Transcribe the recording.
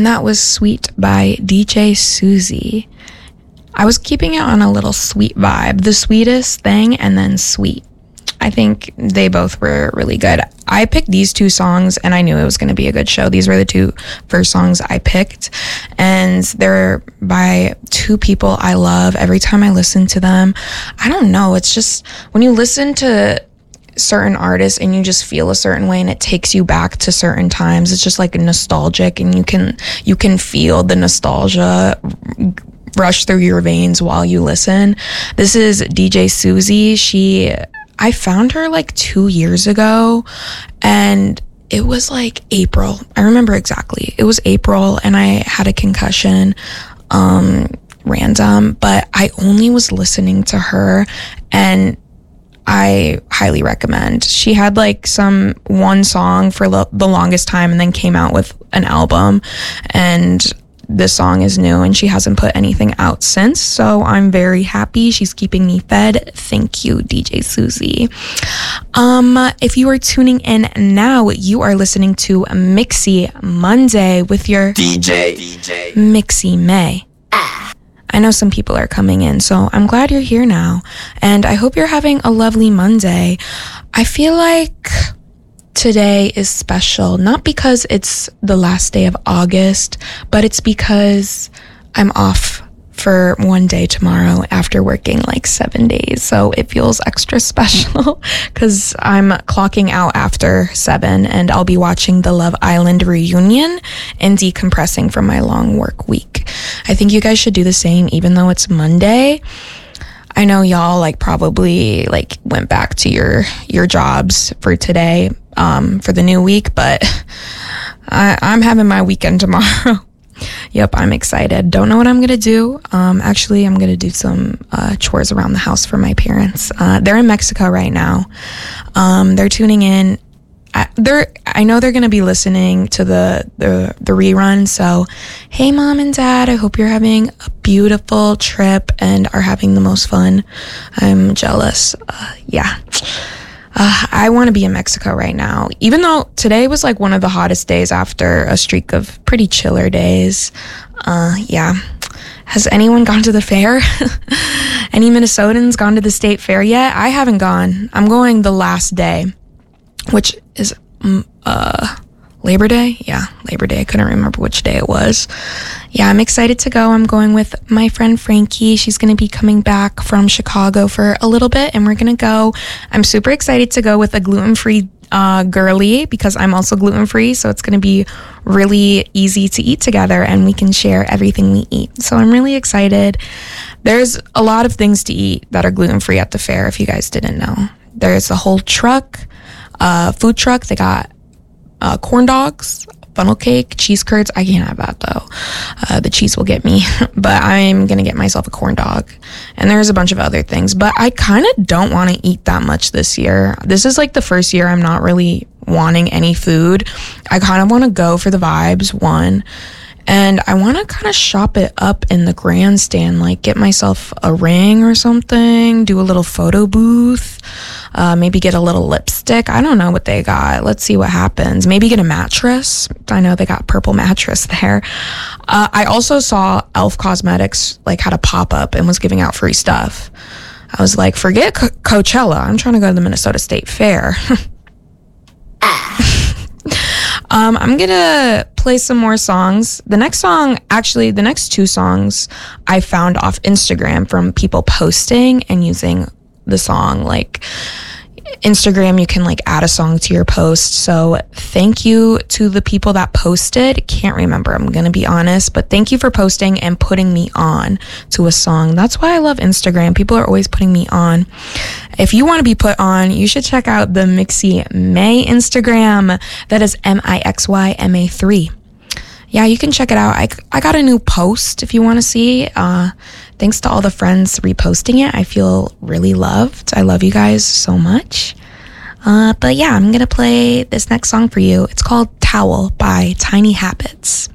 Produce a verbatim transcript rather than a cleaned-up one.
And that was Sweet by D J Susie. I was keeping it on a little sweet vibe. The sweetest thing and then sweet. I think they both were really good. I picked these two songs and I knew it was going to be a good show. These were the two first songs I picked. And they're by two people I love. Every time I listen to them, I don't know. It's just when you listen to certain artists and you just feel a certain way and it takes you back to certain times. It's just like nostalgic, and you can you can feel the nostalgia rush through your veins while you listen. This is D J Susie. She I found her like two years ago, and it was like April. I remember exactly. It was April and I had a concussion, um, random, but I only was listening to her, and I highly recommend. She had like some one song for lo- the longest time and then came out with an album, and this song is new and she hasn't put anything out since, so I'm very happy. She's keeping me fed. Thank you, D J Susie. Um, if you are tuning in now, you are listening to Mixy Monday with your D J, D J Mixy May. I know some people are coming in, so I'm glad you're here now, and I hope you're having a lovely Monday. I feel like today is special, not because it's the last day of August, but it's because I'm off for one day tomorrow after working like seven days. So it feels extra special because I'm clocking out after seven and I'll be watching the Love Island reunion and decompressing from my long work week. I think you guys should do the same, even though it's Monday. I know y'all like probably like went back to your your jobs for today, um, for the new week, but I, I'm having my weekend tomorrow. Yep, I'm excited. Don't know what I'm gonna do. Um, actually, I'm gonna do some uh, chores around the house for my parents. Uh, they're in Mexico right now. Um, they're tuning in. I, they're. I know they're gonna be listening to the, the the rerun. So, hey, mom and dad. I hope you're having a beautiful trip and are having the most fun. I'm jealous. Uh, yeah. Uh, I want to be in Mexico right now, even though today was like one of the hottest days after a streak of pretty chiller days. Uh, yeah. Has anyone gone to the fair? Any Minnesotans gone to the state fair yet? I haven't gone. I'm going the last day, which is um, uh, Labor Day. Yeah, Labor Day. I couldn't remember which day it was. Yeah, I'm excited to go. I'm going with my friend Frankie. She's going to be coming back from Chicago for a little bit, and we're going to go. I'm super excited to go with a gluten-free uh, girly because I'm also gluten-free, so it's going to be really easy to eat together, and we can share everything we eat. So I'm really excited. There's a lot of things to eat that are gluten-free at the fair, if you guys didn't know. There's a whole truck, uh, food truck. They got uh, corn dogs, funnel cake, cheese curds. I can't have that though. Uh, the cheese will get me, but I'm gonna get myself a corn dog. And there's a bunch of other things, but I kind of don't want to eat that much this year. This is like the first year I'm not really wanting any food. I kind of want to go for the vibes, one. And I want to kind of shop it up in the grandstand, like get myself a ring or something, do a little photo booth, uh, maybe get a little lipstick. I don't know what they got. Let's see what happens. Maybe get a mattress. I know they got purple mattress there. Uh, I also saw e l f Cosmetics like had a pop-up and was giving out free stuff. I was like, forget Co- Coachella. I'm trying to go to the Minnesota State Fair. Um, I'm gonna play some more songs. The next song, actually, the next two songs I found off Instagram from people posting and using the song. Like, Instagram, you can like add a song to your post. So thank you to the people that posted. Can't remember, I'm gonna be honest, but thank you for posting and putting me on to a song. That's why I love Instagram. People are always putting me on. If you want to be put on, you should check out the Mixy May Instagram. That is M I X Y M A three. Yeah, you can check it out. I, I got a new post if you want to see. Uh, thanks to all the friends reposting it. I feel really loved. I love you guys so much. Uh, but yeah, I'm going to play this next song for you. It's called Towel by Tiny Habits.